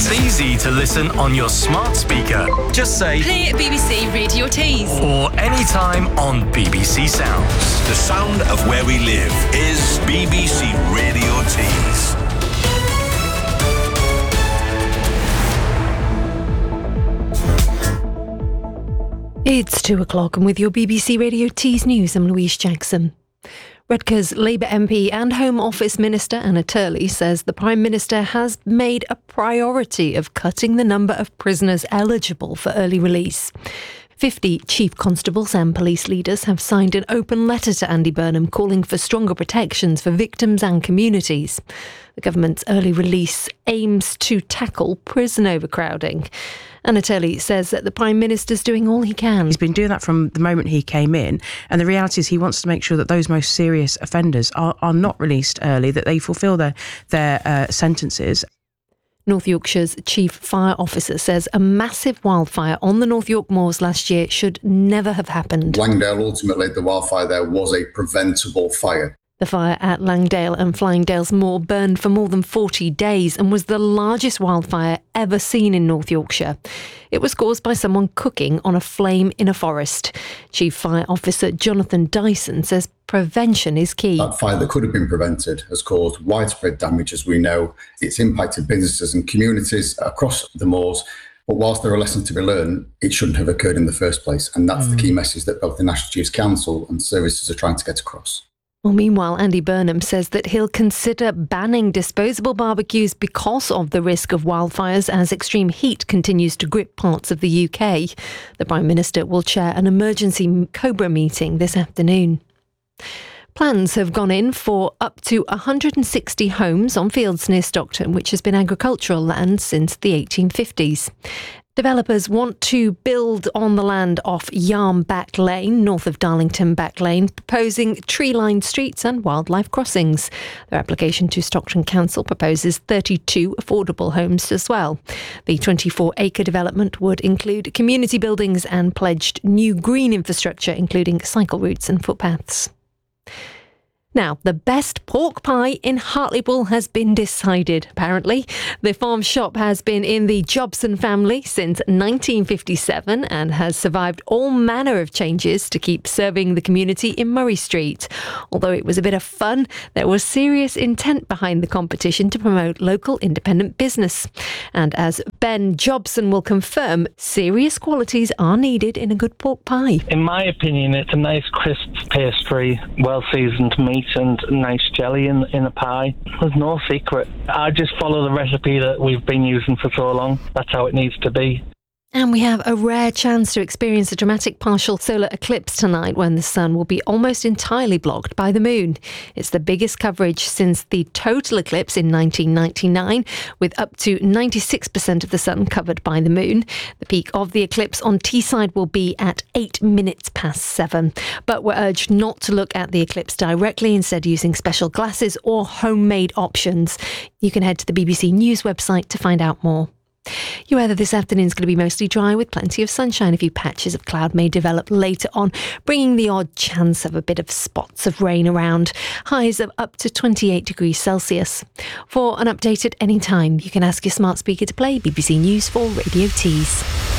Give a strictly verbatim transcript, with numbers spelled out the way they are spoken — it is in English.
It's easy to listen on your smart speaker. Just say Play B B C Radio Tees. or anytime on B B C Sounds. The sound of where we live is B B C Radio Tees. It's two o'clock and with your B B C Radio Tees News, I'm Louise Jackson. Redcar's Labour M P and Home Office Minister Anna Turley says the Prime Minister has made a priority of cutting the number of prisoners eligible for early release. fifty chief constables and police leaders have signed an open letter to Andy Burnham calling for stronger protections for victims and communities. The government's early release aims to tackle prison overcrowding. Anna Turley says that the Prime Minister's doing all he can. He's been doing that from the moment he came in, and the reality is he wants to make sure that those most serious offenders are, are not released early, that they fulfil their, their uh, sentences. North Yorkshire's chief fire officer says a massive wildfire on the North York moors last year should never have happened. Langdale, ultimately, the wildfire there was a preventable fire. The fire at Langdale and Flyingdales Moor burned for more than forty days and was the largest wildfire ever seen in North Yorkshire. It was caused by someone cooking on a flame in a forest. Chief Fire Officer Jonathan Dyson says prevention is key. That fire that could have been prevented has caused widespread damage, as we know. It's impacted businesses and communities across the moors. But whilst there are lessons to be learned, it shouldn't have occurred in the first place. And that's mm. the key message that both the National Chiefs Council and services are trying to get across. Well, meanwhile, Andy Burnham says that he'll consider banning disposable barbecues because of the risk of wildfires as extreme heat continues to grip parts of the U K. The Prime Minister will chair an emergency COBRA meeting this afternoon. Plans have gone in for up to one hundred sixty homes on fields near Stockton, which has been agricultural land since the eighteen fifties. Developers want to build on the land off Yarm Back Lane, north of Darlington Back Lane, proposing tree-lined streets and wildlife crossings. Their application to Stockton Council proposes thirty-two affordable homes as well. The twenty-four acre development would include community buildings and pledged new green infrastructure, including cycle routes and footpaths. Now, the best pork pie in Hartlepool has been decided, apparently. The farm shop has been in the Jobson family since nineteen fifty-seven and has survived all manner of changes to keep serving the community in Murray Street. Although it was a bit of fun, there was serious intent behind the competition to promote local independent business. And as Ben Jobson will confirm, serious qualities are needed in a good pork pie. In my opinion, it's a nice crisp pastry, well-seasoned meat and nice jelly in, in a pie. There's no secret. I just follow the recipe that we've been using for so long. That's how it needs to be. And we have a rare chance to experience a dramatic partial solar eclipse tonight when the sun will be almost entirely blocked by the moon. It's the biggest coverage since the total eclipse in nineteen ninety-nine, with up to ninety-six percent of the sun covered by the moon. The peak of the eclipse on Teesside will be at eight minutes past seven. But we're urged not to look at the eclipse directly, instead using special glasses or homemade options. You can head to the B B C News website to find out more. Your weather this afternoon is going to be mostly dry with plenty of sunshine. A few patches of cloud may develop later on, bringing the odd chance of a bit of spots of rain around. Highs of up to twenty-eight degrees Celsius. For an update at any time, you can ask your smart speaker to play B B C News for Radio Tees.